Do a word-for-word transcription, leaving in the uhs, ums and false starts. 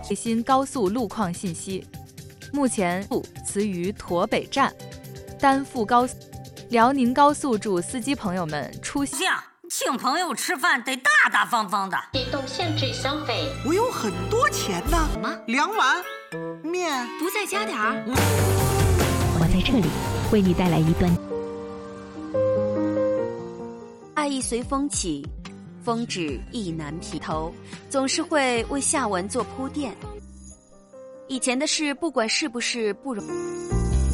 最新高速路况信息，目前辞于驼北站，丹阜高速、辽宁高速祝司机朋友们出行。 请朋友吃饭得大大方方的， 启动限制消费。 我有很多钱呢。 什么？ 两碗面， 不再加点儿？ 嗯、我在这里为你带来一段。 爱意随风起，风止意难平，头总是会为下文做铺垫。以前的事，不管是不是不容。